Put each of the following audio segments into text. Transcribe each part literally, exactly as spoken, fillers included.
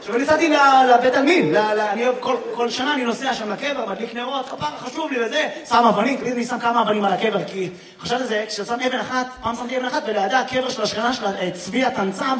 עכשיו, אני נסעתי לבית עלמין, כל שנה אני נוסע שם לקבר, מדליק נרות, כפרה חשוב לי וזה, שם אבנים, תמיד אני שם כמה אבנים על הקבר, כי חשבתי על זה, כששם אבן אחת, פעם שמתי אבן אחת, ולידה הקבר של השכנה שלה, צבי התנצב,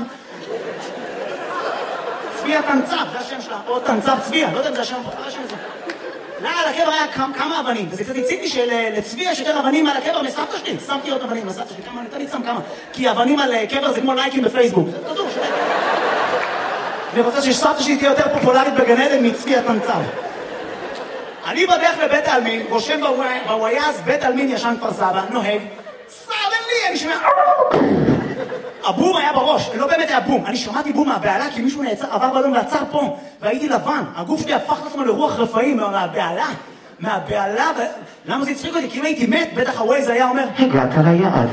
צבי התנצב, זה השם שלה, או תנצב צביה, לא יודע אם זה השם, לא השם הזה. לא, על הקבר היה כמה אבנים, וזה קצת הציג לי שלצבי יש יותר אבנים על הקבר מסבתא שלי, שמתי עוד אבנים לסבתא שלי, כמה, אני תמיד שם כמה, כי אבנים על קבר זה כמו לייקים בפייסבוק, זה תדעו, שלי. אני רוצה שסבתא שלי תהיה יותר פופולרית בגן עדן מצבי התנצב. אני בדרך לבית העלמין, רושם בוויאז, בית העלמין ישן כפר סבא, נוהג, סלם לי, אני שומע... הבום היה בראש, לא באמת היה בום, אני שמעתי בום מהבעלה כי מישהו עבר בלום ועצר פה, והייתי לבן, הגוף שלי הפך לעצמו לרוח רפאים מהבעלה, מהבעלה, למה זה הצחיק אותי? כי אם הייתי מת, בטח הווייז היה אומר, הגעת ליעד.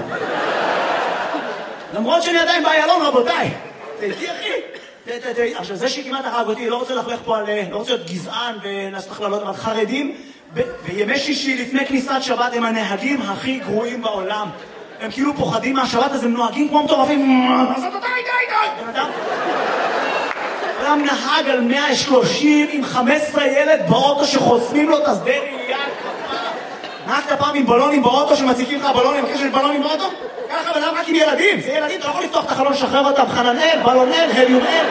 למרות שאני עדיין באיילון, רבותיי, תהייתי אחי. עכשיו זה שכמעט הרג אותי, לא רוצה לחלך פה על, לא רוצה להיות גזען ולעשות הכללות, אבל חרדים, בימי שישי לפני כניסת שבת הם הנהגים הכי גרועים בעולם. הם כאילו פוחדים מהשבת, אז הם נוהגים כמו מטורפים. אז אתה די, די, די. בן אדם? אדם נהג על מאה ושלושים עם חמישה עשר ילד באוטו שחוסמים לו את השדה ראייה כפה. נהגת פעם עם בלונים באוטו שמציקים לך בלונים, אחרי שיש בלונים באוטו? ככה בן אדם רק עם ילדים. זה ילדים, אתה לא יכול לפתוח את החלון, שחרר אותם. חננאל, בלונאל, הליומאל.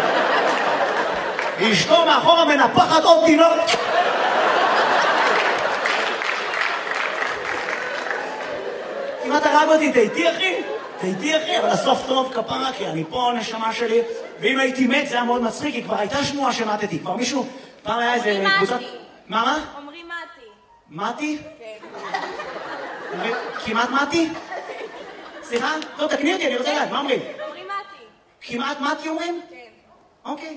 אשתו מאחורה מנפחת עוד תינוק. אם אתה הרג אותי, תהייתי אחי? תהייתי אחי, אבל הסוף טוב כפרה, כי אני פה נשמה שלי, ואם הייתי מת זה היה מאוד מצחיק, כי כבר הייתה שמועה שמתתי, כבר מישהו, פעם היה איזה קבוצת... מה, מה? אומרים מתי. מתי? כן. כמעט מתי? סליחה? לא, תקני אותי, אני רוצה לדעת, מה אומרים? אומרים מתי. כמעט מתי אומרים? כן. אוקיי.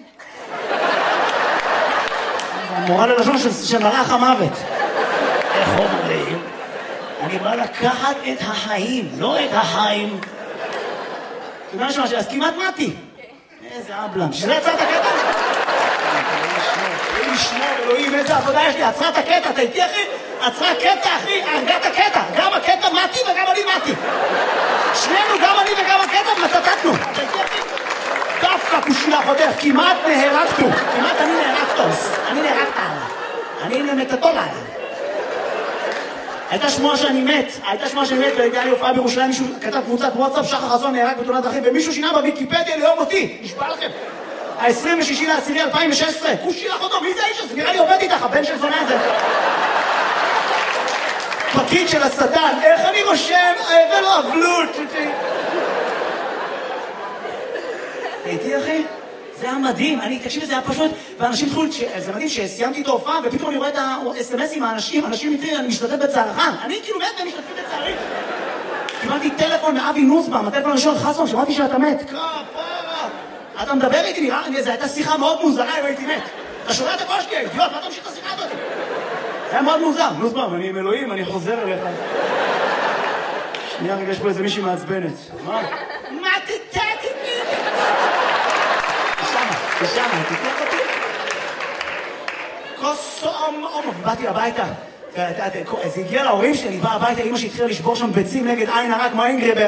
מורה ללשון של מרח המוות. איך אומרים? אני בא לקחת את החיים, לא את החיים. אתה יודע משהו, אז כמעט מתי. איזה אבלם. שזה יצרת הקטע? אלוהים ישמור, אלוהים, איזה עבודה יש לי. עצרת הקטע, אתה איתי אחי? עצרה קטע אחי, הרגעת הקטע. גם הקטע מתי וגם אני מתי. שנינו, גם אני וגם הקטע, מצטטנו. אתה איתי אחי? דווקא כושייה חותך, כמעט נהרגתו. כמעט אני נהרגתוס. אני נהרגת עליו. אני נמתתו עליו. הייתה שמועה שאני מת, הייתה שמועה שאני מת, והייתה לי הופעה בירושלים, מישהו כתב קבוצת וואטסאפ, שחר חסון נהרג בתאונת דרכים, ומישהו שינה בוויקיפדיה ליום אותי, נשבע לכם. ה-עשרים ושש באוקטובר אלפיים ושש עשרה, כושי לך אותו, מי זה האיש הזה? נראה לי עובד איתך, הבן של זונה הזה. פקיד של השטן, איך אני רושם? ולא אבלות. הייתי אחי? זה היה מדהים, אני, תקשיב, זה היה פשוט, ואנשים התחילו, זה מדהים שסיימתי את ההופעה, ופתאום אני רואה את ה-אס אם אסים מהאנשים, אנשים מתחילים, אני משתתף בצערך, אני כאילו מת והם משתתפים בצערי. קיבלתי טלפון מאבי נוסבאום, הטלפון הראשון, חסון, שמעתי שאתה מת. כפרה, אתה מדבר איתי, נראה, זו הייתה שיחה מאוד מוזרה אם הייתי מת. אתה שומע את הקול שלי, אידיוט, מה אתה ממשיך את השיחה הזאת? זה היה מאוד מוזר, נוסבאום, אני עם אלוהים, אני חוזר אליך. שנייה רגע, יש פה איזה מישהי מעצבנת. מה? מה תתתי? ושמה, תתלח אותי. כוס אומ אומ, באתי הביתה. זה הגיע להורים שלי, בא הביתה, אמא שהתחילה לשבור שם ביצים נגד עין הרע כמו אינגריבר.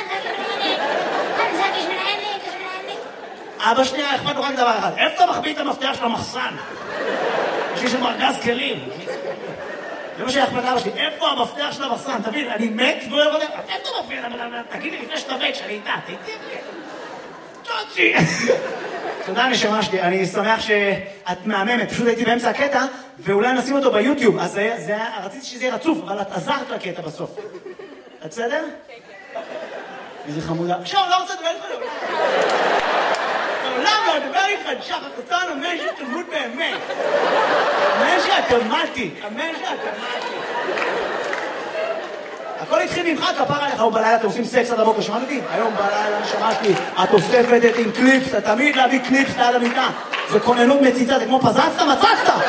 אבא שנייה, אכפת לו רק דבר אחד. איפה אתה מחביא את המפתח של המחסן? יש שם ארגז כלים. זה מה שאכפת לאבא שלי. איפה המפתח של המחסן? תבין, אני מת ואוהב אותם. איפה אתה מפתח? תגיד לי לפני שאתה מת, שאני איתה. תהייתי לי. תוציא. תודה נשמה שלי, אני שמח שאת מהממת, פשוט הייתי באמצע הקטע, ואולי נשים אותו ביוטיוב, אז רציתי שזה יהיה רצוף, אבל את עזרת לקטע בסוף. את בסדר? כן. איזה חמודה. עכשיו, לא רוצה לדבר איתך. לעולם לא לדבר איתך, שחר חסון, אמן שתמות באמת. אמן שאתה מתי, אמן שאתה מתי. הכל התחיל ממך, כפר עליך, היום בלילה אתם עושים סקס עד הבוקר, שמעת אותי? היום בלילה שמעתי, את אוספת את עם קליפס, אתה תמיד להביא קליפס ליד המיטה. זה כוננות מציצה, זה כמו פזצת, מצצת!